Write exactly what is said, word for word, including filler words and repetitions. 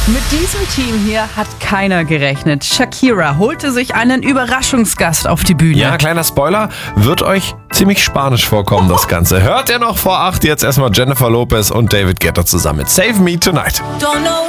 Mit diesem Team hier hat keiner gerechnet. Shakira holte sich einen Überraschungsgast auf die Bühne. Ja, kleiner Spoiler, wird euch ziemlich spanisch vorkommen, das Ganze. Hört ihr noch vor acht, jetzt erstmal Jennifer Lopez und David Guetta zusammen mit Save Me Tonight.